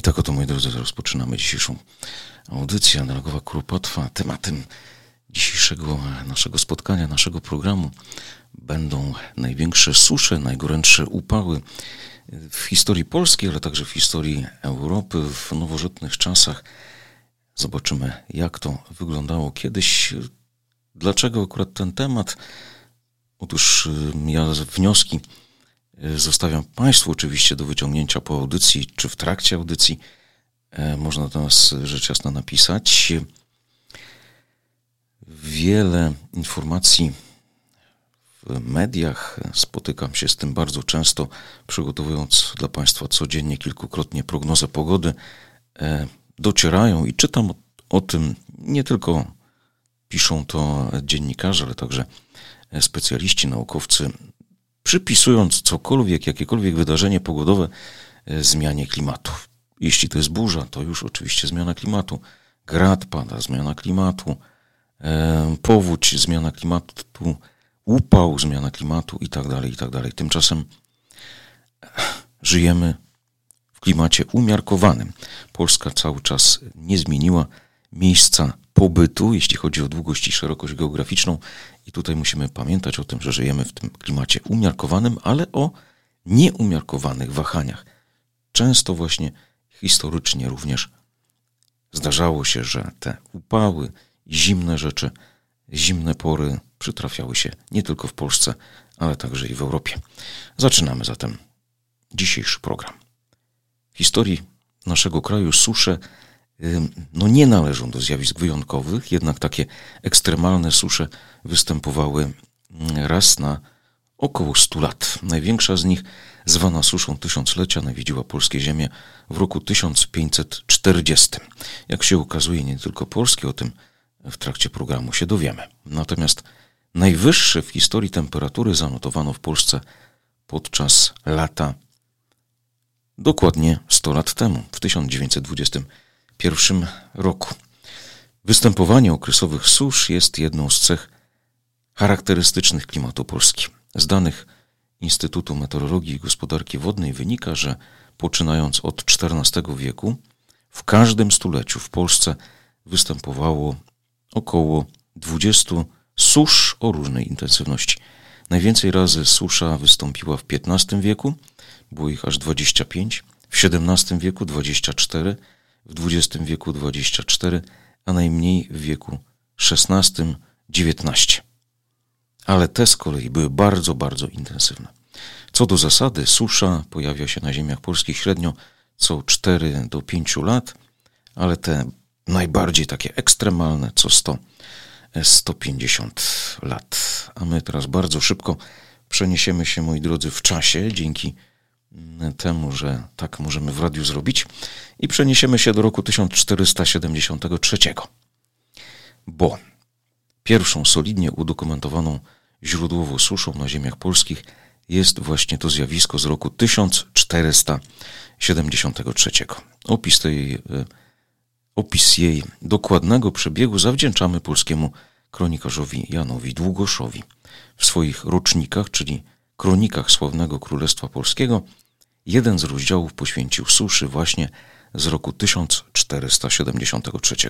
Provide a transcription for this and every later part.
tak oto, moi drodzy, rozpoczynamy dzisiejszą audycję. Analogowa Kuropatwa. Tematem dzisiejszego naszego spotkania, naszego programu będą największe susze, najgorętsze upały w historii Polski, ale także w historii Europy w nowożytnych czasach. Zobaczymy, jak to wyglądało kiedyś. Dlaczego akurat ten temat? Otóż ja wnioski zostawiam Państwu oczywiście do wyciągnięcia po audycji, czy w trakcie audycji. Można do nas rzecz jasna napisać. Wiele informacji w mediach, spotykam się z tym bardzo często, przygotowując dla Państwa codziennie, kilkukrotnie prognozę pogody, docierają i czytam o tym, nie tylko piszą to dziennikarze, ale także specjaliści, naukowcy, przypisując cokolwiek, jakiekolwiek wydarzenie pogodowe zmianie klimatu. Jeśli to jest burza, to już oczywiście zmiana klimatu. Grad pada, zmiana klimatu. Powódź, zmiana klimatu. Upał, zmiana klimatu i tak dalej, i tak dalej. Tymczasem żyjemy w klimacie umiarkowanym. Polska cały czas nie zmieniła miejsca pobytu, jeśli chodzi o długość i szerokość geograficzną. I tutaj musimy pamiętać o tym, że żyjemy w tym klimacie umiarkowanym, ale o nieumiarkowanych wahaniach. Często właśnie historycznie również zdarzało się, że te upały, zimne rzeczy, zimne pory przytrafiały się nie tylko w Polsce, ale także i w Europie. Zaczynamy zatem dzisiejszy program. W historii naszego kraju susze nie należą do zjawisk wyjątkowych, jednak takie ekstremalne susze występowały raz na około 100 lat. Największa z nich, zwana suszą tysiąclecia, nawiedziła polskie ziemie w roku 1540. Jak się okazuje, nie tylko polskie, o tym w trakcie programu się dowiemy. Natomiast najwyższe w historii temperatury zanotowano w Polsce podczas lata dokładnie 100 lat temu, w 1921 roku. Występowanie okresowych susz jest jedną z cech charakterystycznych klimatu Polski. Z danych Instytutu Meteorologii i Gospodarki Wodnej wynika, że poczynając od XIV wieku w każdym stuleciu w Polsce występowało około 20 susz o różnej intensywności. Najwięcej razy susza wystąpiła w XV wieku, było ich aż 25, w XVII wieku 24, w XX wieku 24, a najmniej w wieku XVI, XIX. Ale te z kolei były bardzo, bardzo intensywne. Co do zasady, susza pojawia się na ziemiach polskich średnio co 4 do 5 lat, ale te najbardziej takie ekstremalne co 100-150 lat. A my teraz bardzo szybko przeniesiemy się, moi drodzy, w czasie, dzięki temu, że tak możemy w radiu zrobić, i przeniesiemy się do roku 1473, bo pierwszą solidnie udokumentowaną źródłowo suszą na ziemiach polskich jest właśnie to zjawisko z roku 1473. Opis jej dokładnego przebiegu zawdzięczamy polskiemu kronikarzowi Janowi Długoszowi. W swoich rocznikach, czyli kronikach sławnego Królestwa Polskiego, jeden z rozdziałów poświęcił suszy właśnie z roku 1473.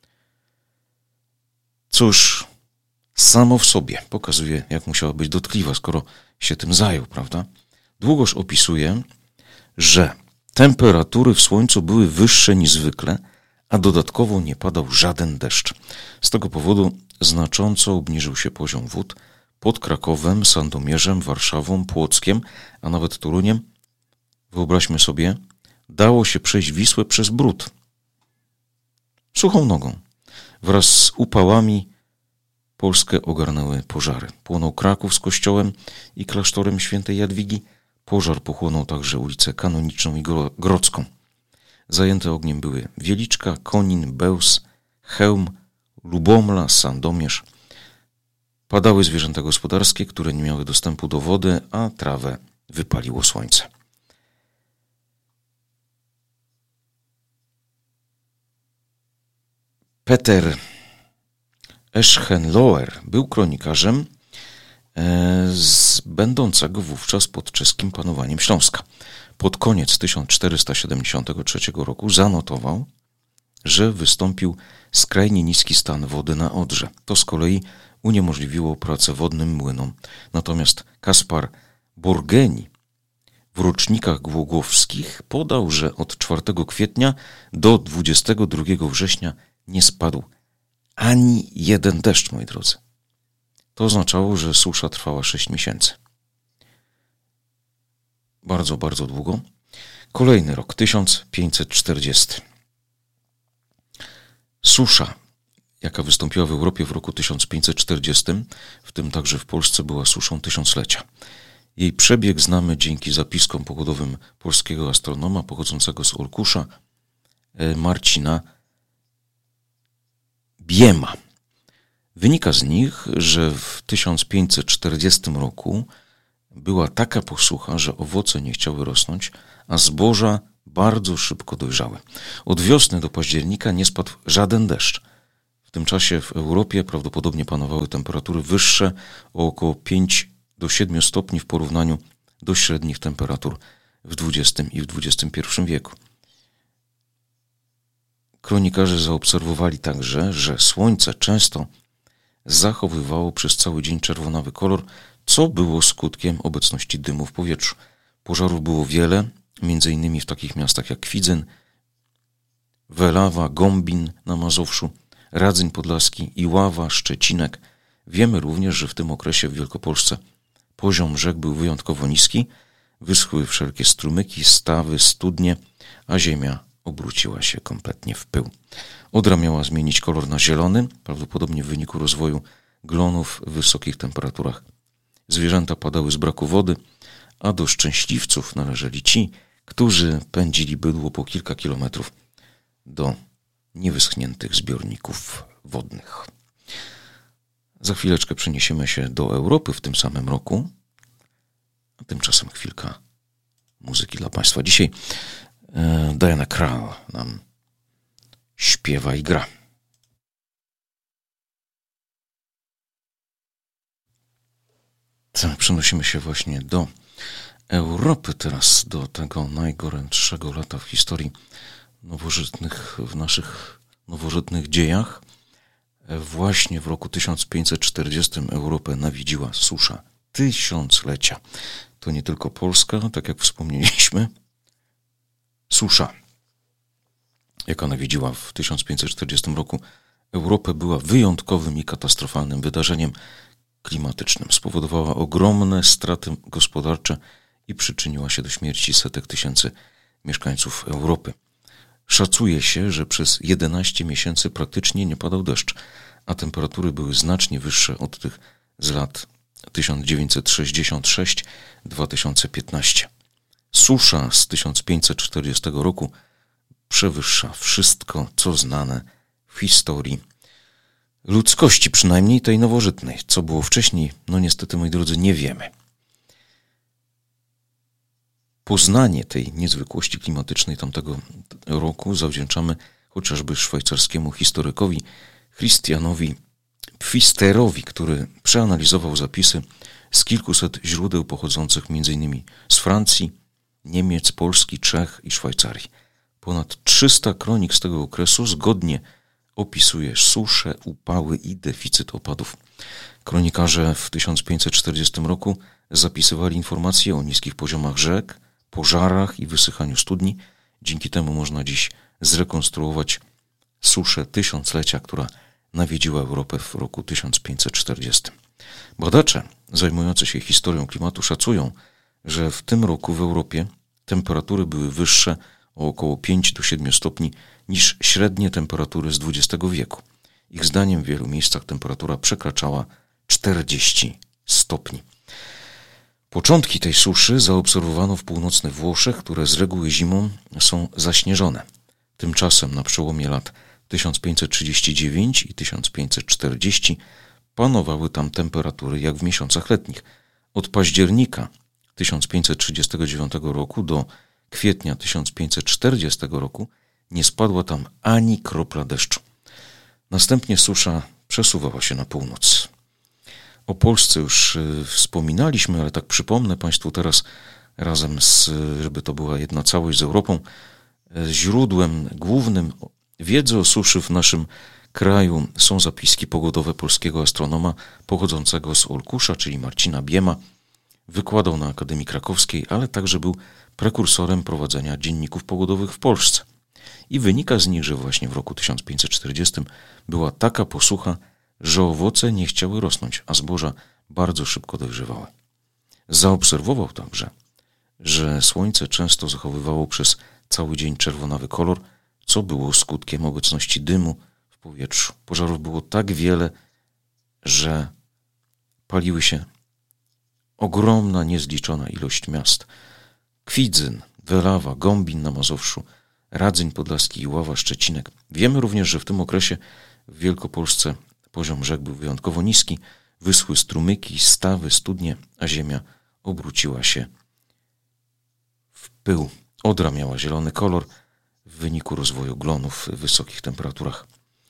Cóż, samo w sobie pokazuje, jak musiała być dotkliwa, skoro się tym zajął, prawda? Długosz opisuje, że temperatury w słońcu były wyższe niż zwykle, a dodatkowo nie padał żaden deszcz. Z tego powodu znacząco obniżył się poziom wód pod Krakowem, Sandomierzem, Warszawą, Płockiem, a nawet Toruniem. Wyobraźmy sobie, dało się przejść Wisłę przez Bród suchą nogą. Wraz z upałami Polskę ogarnęły pożary. Płonął Kraków z kościołem i klasztorem świętej Jadwigi. Pożar pochłonął także ulicę Kanoniczną i Grodzką. Zajęte ogniem były Wieliczka, Konin, Bełz, Chełm, Lubomla, Sandomierz. Padały zwierzęta gospodarskie, które nie miały dostępu do wody, a trawę wypaliło słońce. Peter Eschenloher był kronikarzem, będącego wówczas pod czeskim panowaniem Śląska. Pod koniec 1473 roku zanotował, że wystąpił skrajnie niski stan wody na Odrze. To z kolei uniemożliwiło pracę wodnym młynom. Natomiast Kaspar Borgeni w rocznikach głogowskich podał, że od 4 kwietnia do 22 września nie spadł ani jeden deszcz, moi drodzy. To oznaczało, że susza trwała 6 miesięcy. Bardzo, bardzo długo. Kolejny rok, 1540. Susza, jaka wystąpiła w Europie w roku 1540, w tym także w Polsce, była suszą tysiąclecia. Jej przebieg znamy dzięki zapiskom pogodowym polskiego astronoma pochodzącego z Olkusza, Marcina Biema. Wynika z nich, że w 1540 roku była taka posłucha, że owoce nie chciały rosnąć, a zboża bardzo szybko dojrzały. Od wiosny do października nie spadł żaden deszcz. W tym czasie w Europie prawdopodobnie panowały temperatury wyższe o około 5 do 7 stopni w porównaniu do średnich temperatur w XX i w XXI wieku. Kronikarze zaobserwowali także, że słońce często zachowywało przez cały dzień czerwonawy kolor, co było skutkiem obecności dymu w powietrzu. Pożarów było wiele, m.in. w takich miastach jak Kwidzyn, Welawa, Gombin na Mazowszu, Radzyń Podlaski, Iława, Szczecinek. Wiemy również, że w tym okresie w Wielkopolsce poziom rzek był wyjątkowo niski, wyschły wszelkie strumyki, stawy, studnie, a ziemia obróciła się kompletnie w pył. Odra miała zmienić kolor na zielony, prawdopodobnie w wyniku rozwoju glonów w wysokich temperaturach. Zwierzęta padały z braku wody, a do szczęśliwców należeli ci, którzy pędzili bydło po kilka kilometrów do niewyschniętych zbiorników wodnych. Za chwileczkę przeniesiemy się do Europy w tym samym roku, a tymczasem chwilka muzyki dla Państwa. Dzisiaj Diana Krall nam śpiewa i gra. Przenosimy się właśnie do Europy teraz, do tego najgorętszego lata w historii nowożytnych, w naszych nowożytnych dziejach. Właśnie w roku 1540 Europę nawiedziła susza tysiąclecia. To nie tylko Polska, tak jak wspomnieliśmy. Susza, jaka nawiedziła w 1540 roku Europę, była wyjątkowym i katastrofalnym wydarzeniem klimatycznym. Spowodowała ogromne straty gospodarcze i przyczyniła się do śmierci setek tysięcy mieszkańców Europy. Szacuje się, że przez 11 miesięcy praktycznie nie padał deszcz, a temperatury były znacznie wyższe od tych z lat 1966-2015. Susza z 1540 roku przewyższa wszystko, co znane w historii ludzkości, przynajmniej tej nowożytnej. Co było wcześniej, no niestety, moi drodzy, nie wiemy. Poznanie tej niezwykłości klimatycznej tamtego roku zawdzięczamy chociażby szwajcarskiemu historykowi Christianowi Pfisterowi, który przeanalizował zapisy z kilkuset źródeł pochodzących m.in. z Francji, Niemiec, Polski, Czech i Szwajcarii. Ponad 300 kronik z tego okresu zgodnie opisuje susze, upały i deficyt opadów. Kronikarze w 1540 roku zapisywali informacje o niskich poziomach rzek, pożarach i wysychaniu studni. Dzięki temu można dziś zrekonstruować suszę tysiąclecia, która nawiedziła Europę w roku 1540. Badacze zajmujący się historią klimatu szacują, że w tym roku w Europie temperatury były wyższe o około 5 do 7 stopni niż średnie temperatury z XX wieku. Ich zdaniem w wielu miejscach temperatura przekraczała 40 stopni. Początki tej suszy zaobserwowano w północnych Włoszech, które z reguły zimą są zaśnieżone. Tymczasem na przełomie lat 1539 i 1540 panowały tam temperatury jak w miesiącach letnich. Od października 1539 roku do kwietnia 1540 roku nie spadła tam ani kropla deszczu. Następnie susza przesuwała się na północ. O Polsce już wspominaliśmy, ale tak przypomnę Państwu teraz razem żeby to była jedna całość z Europą, źródłem głównym wiedzy o suszy w naszym kraju są zapiski pogodowe polskiego astronoma pochodzącego z Olkusza, czyli Marcina Biema. Wykładał na Akademii Krakowskiej, ale także był prekursorem prowadzenia dzienników pogodowych w Polsce. I wynika z nich, że właśnie w roku 1540 była taka posłucha, że owoce nie chciały rosnąć, a zboża bardzo szybko dojrzewały. Zaobserwował także, że słońce często zachowywało przez cały dzień czerwonawy kolor, co było skutkiem obecności dymu w powietrzu. Pożarów było tak wiele, że paliły się ogromna, niezliczona ilość miast. Kwidzyn, Welawa, Gombin na Mazowszu, Radzyń Podlaski i Ława, Szczecinek. Wiemy również, że w tym okresie w Wielkopolsce poziom rzek był wyjątkowo niski, wyschły strumyki, stawy, studnie, a ziemia obróciła się w pył. Odra miała zielony kolor w wyniku rozwoju glonów w wysokich temperaturach.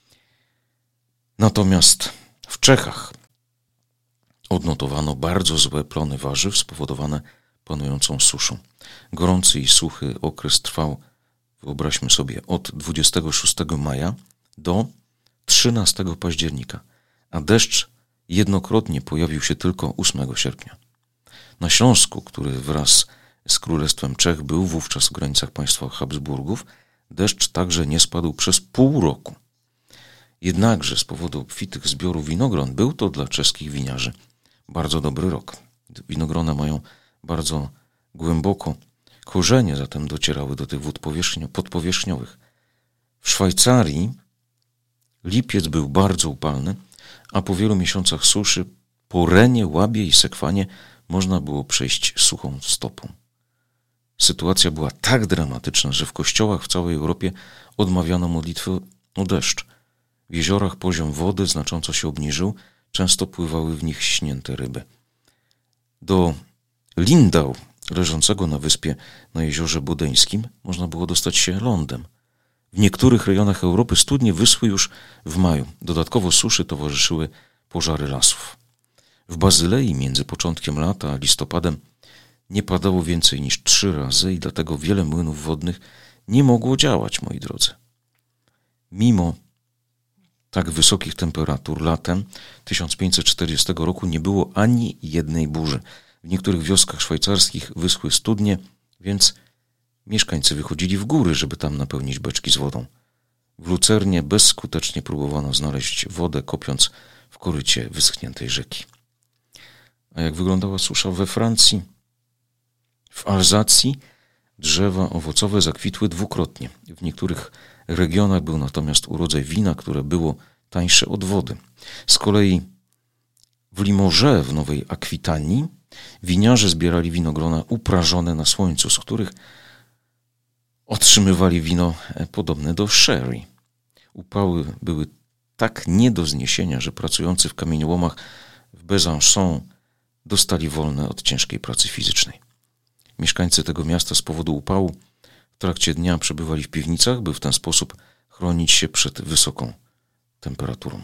Natomiast w Czechach odnotowano bardzo złe plony warzyw spowodowane panującą suszą. Gorący i suchy okres trwał, wyobraźmy sobie, od 26 maja do 13 października, a deszcz jednokrotnie pojawił się tylko 8 sierpnia. Na Śląsku, który wraz z Królestwem Czech był wówczas w granicach państwa Habsburgów, deszcz także nie spadł przez pół roku. Jednakże z powodu obfitych zbiorów winogron był to dla czeskich winiarzy bardzo dobry rok. Winogrona mają bardzo głęboko korzenie, zatem docierały do tych wód podpowierzchniowych. W Szwajcarii lipiec był bardzo upalny, a po wielu miesiącach suszy po Renie, Łabie i Sekwanie można było przejść suchą stopą. Sytuacja była tak dramatyczna, że w kościołach w całej Europie odmawiano modlitwy o deszcz. W jeziorach poziom wody znacząco się obniżył, często pływały w nich śnięte ryby. Do Lindau, leżącego na wyspie na jeziorze Bodeńskim, można było dostać się lądem. W niektórych rejonach Europy studnie wyschły już w maju. Dodatkowo suszy towarzyszyły pożary lasów. W Bazylei między początkiem lata a listopadem nie padało więcej niż 3 razy i dlatego wiele młynów wodnych nie mogło działać, moi drodzy. Mimo tak wysokich temperatur latem 1540 roku nie było ani jednej burzy. W niektórych wioskach szwajcarskich wyschły studnie, więc mieszkańcy wychodzili w góry, żeby tam napełnić beczki z wodą. W Lucernie bezskutecznie próbowano znaleźć wodę, kopiąc w korycie wyschniętej rzeki. A jak wyglądała susza we Francji? W Alzacji drzewa owocowe zakwitły dwukrotnie. W niektórych regionach był natomiast urodzaj wina, które było tańsze od wody. Z kolei w Limoges w Nowej Akwitanii winiarze zbierali winogrona uprażone na słońcu, z których otrzymywali wino podobne do sherry. Upały były tak nie do zniesienia, że pracujący w kamieniołomach w Besançon dostali wolne od ciężkiej pracy fizycznej. Mieszkańcy tego miasta z powodu upału w trakcie dnia przebywali w piwnicach, by w ten sposób chronić się przed wysoką temperaturą.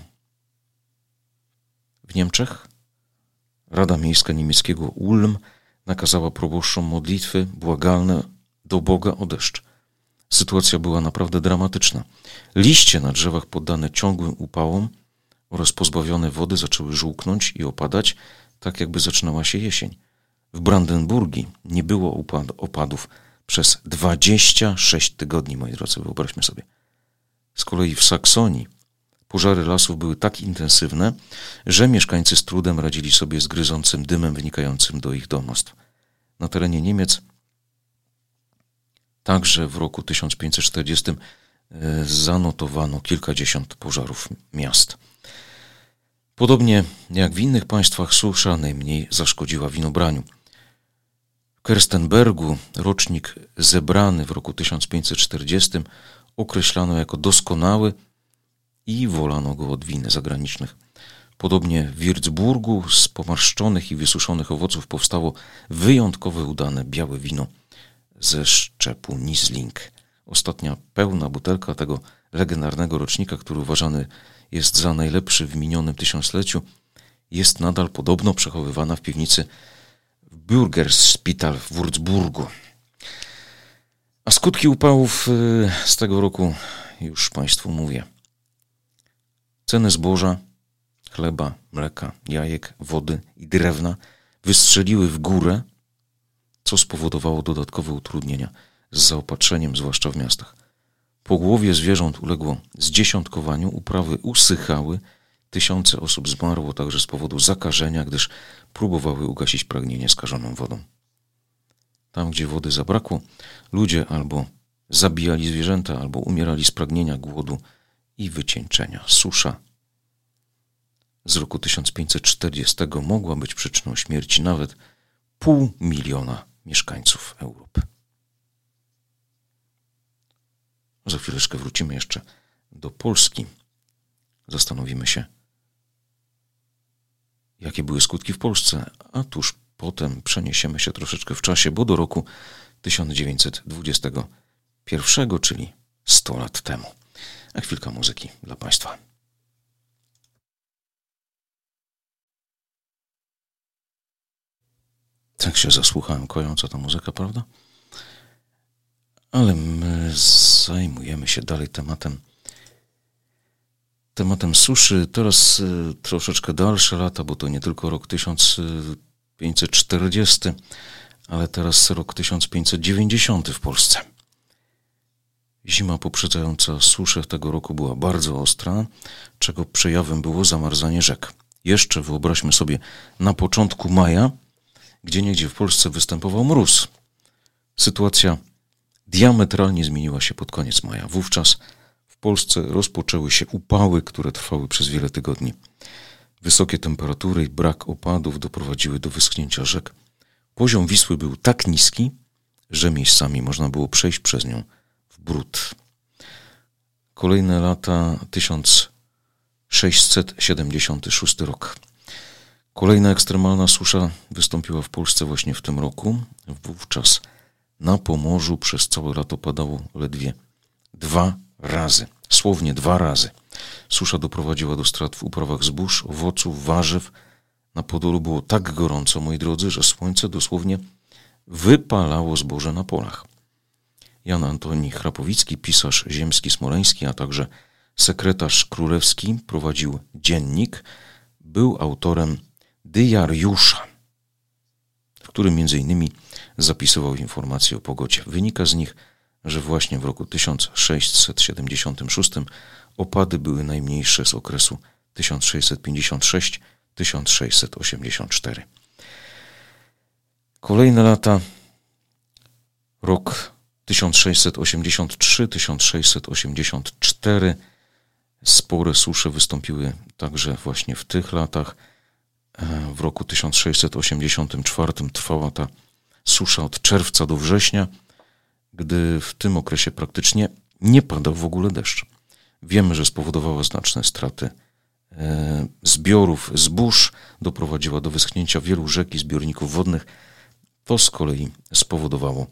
W Niemczech Rada Miejska niemieckiego Ulm nakazała proboszczom modlitwy błagalne do Boga o deszcz. Sytuacja była naprawdę dramatyczna. Liście na drzewach poddane ciągłym upałom oraz pozbawione wody zaczęły żółknąć i opadać, tak jakby zaczynała się jesień. W Brandenburgii nie było opadów przez 26 tygodni, moi drodzy, wyobraźmy sobie. Z kolei w Saksonii pożary lasów były tak intensywne, że mieszkańcy z trudem radzili sobie z gryzącym dymem wynikającym do ich domostw. Na terenie Niemiec także w roku 1540 zanotowano kilkadziesiąt pożarów miast. Podobnie jak w innych państwach susza najmniej zaszkodziła winobraniu. W Kerstenbergu rocznik zebrany w roku 1540 określano jako doskonały i wolano go od win zagranicznych. Podobnie w Würzburgu z pomarszczonych i wysuszonych owoców powstało wyjątkowo udane białe wino ze szczepu Riesling. Ostatnia pełna butelka tego legendarnego rocznika, który uważany jest za najlepszy w minionym tysiącleciu, jest nadal podobno przechowywana w piwnicy w Bürgerspital w Würzburgu. A skutki upałów z tego roku już Państwu mówię. Ceny zboża, chleba, mleka, jajek, wody i drewna wystrzeliły w górę, co spowodowało dodatkowe utrudnienia z zaopatrzeniem, zwłaszcza w miastach. Pogłowie zwierząt uległo zdziesiątkowaniu, uprawy usychały, tysiące osób zmarło także z powodu zakażenia, gdyż próbowały ugasić pragnienie skażoną wodą. Tam, gdzie wody zabrakło, ludzie albo zabijali zwierzęta, albo umierali z pragnienia, głodu i wycieńczenia. Susza z roku 1540 mogła być przyczyną śmierci nawet 500 000 mieszkańców Europy. Za chwileczkę wrócimy jeszcze do Polski. Zastanowimy się, jakie były skutki w Polsce, a tuż potem przeniesiemy się troszeczkę w czasie, bo do roku 1921, czyli 100 lat temu. A chwilka muzyki dla Państwa. Tak się zasłuchałem, kojąca ta muzyka, prawda? Ale my zajmujemy się dalej tematem suszy. Teraz troszeczkę dalsze lata, bo to nie tylko rok 1540, ale teraz rok 1590 w Polsce. Zima poprzedzająca suszę tego roku była bardzo ostra, czego przejawem było zamarzanie rzek. Jeszcze wyobraźmy sobie na początku maja, gdzieniegdzie w Polsce występował mróz. Sytuacja diametralnie zmieniła się pod koniec maja. Wówczas w Polsce rozpoczęły się upały, które trwały przez wiele tygodni. Wysokie temperatury i brak opadów doprowadziły do wyschnięcia rzek. Poziom Wisły był tak niski, że miejscami można było przejść przez nią w bród. Kolejne lata 1676 rok. Kolejna ekstremalna susza wystąpiła w Polsce właśnie w tym roku. Wówczas na Pomorzu przez całe lato padało ledwie 2 razy. Słownie 2 razy. Susza doprowadziła do strat w uprawach zbóż, owoców, warzyw. Na Podolu było tak gorąco, moi drodzy, że słońce dosłownie wypalało zboże na polach. Jan Antoni Chrapowicki, pisarz ziemski smoleński, a także sekretarz królewski, prowadził dziennik. Był autorem diariusza, w którym m.in. zapisywał informacje o pogodzie. Wynika z nich, że właśnie w roku 1676 opady były najmniejsze z okresu 1656-1684. Kolejne lata, rok 1683-1684. Spore susze wystąpiły także właśnie w tych latach. W roku 1684 trwała ta susza od czerwca do września, gdy w tym okresie praktycznie nie padał w ogóle deszcz. Wiemy, że spowodowała znaczne straty zbiorów zbóż, doprowadziła do wyschnięcia wielu rzek i zbiorników wodnych. To z kolei spowodowało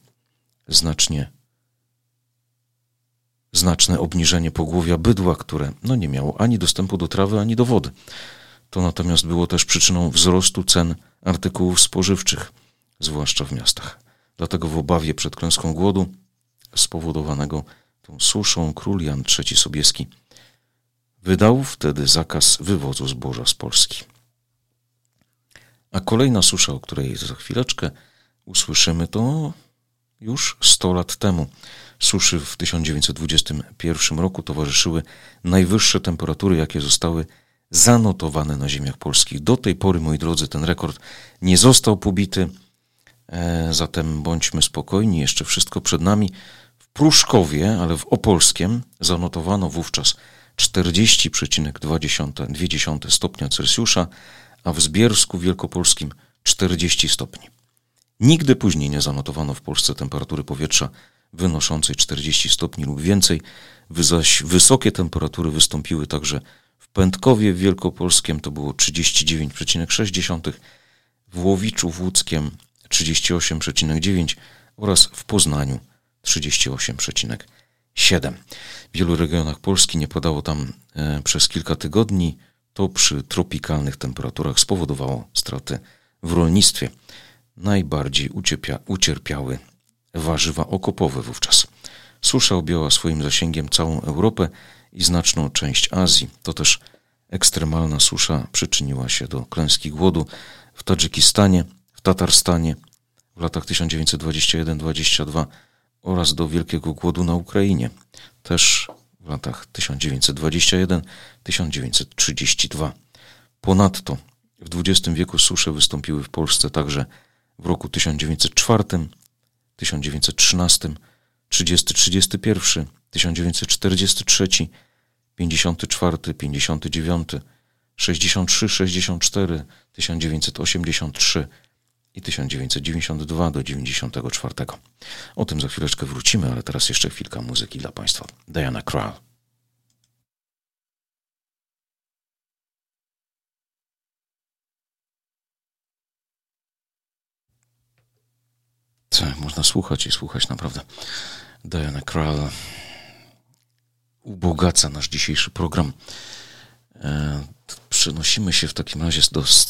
znaczne obniżenie pogłowia bydła, które nie miało ani dostępu do trawy, ani do wody. To natomiast było też przyczyną wzrostu cen artykułów spożywczych, zwłaszcza w miastach. Dlatego w obawie przed klęską głodu spowodowanego tą suszą król Jan III Sobieski wydał wtedy zakaz wywozu zboża z Polski. A kolejna susza, o której za chwileczkę usłyszymy, to już 100 lat temu. Suszy w 1921 roku towarzyszyły najwyższe temperatury, jakie zostały zanotowane na ziemiach polskich. Do tej pory, moi drodzy, ten rekord nie został pobity, zatem bądźmy spokojni, jeszcze wszystko przed nami. W Pruszkowie, ale w Opolskiem, zanotowano wówczas 40,2 stopnia Celsjusza, a w Zbiersku Wielkopolskim 40 stopni. Nigdy później nie zanotowano w Polsce temperatury powietrza wynoszącej 40 stopni lub więcej, zaś wysokie temperatury wystąpiły także w Pętkowie Wielkopolskim, to było 39,6, w Łowiczu Łódzkiem 38,9 oraz w Poznaniu 38,7. W wielu regionach Polski nie padało tam przez kilka tygodni. To przy tropikalnych temperaturach spowodowało straty w rolnictwie. Najbardziej ucierpiały warzywa okopowe wówczas. Susza objęła swoim zasięgiem całą Europę i znaczną część Azji. To też ekstremalna susza przyczyniła się do klęski głodu w Tadżykistanie, w Tatarstanie w latach 1921-22 oraz do wielkiego głodu na Ukrainie, też w latach 1921-1932. Ponadto w XX wieku susze wystąpiły w Polsce także w roku 1904, 1913, 30-31, 1943, 54, 59, 63, 64, 1983 i 1992 do 94. O tym za chwileczkę wrócimy, ale teraz jeszcze chwilka muzyki dla Państwa. Diana Krall. Tak, można słuchać i słuchać naprawdę. Diana Krall ubogaca nasz dzisiejszy program. Przenosimy się w takim razie do